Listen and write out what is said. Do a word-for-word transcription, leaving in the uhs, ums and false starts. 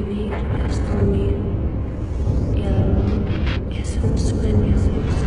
vivir es dormir y el amor es un sueño.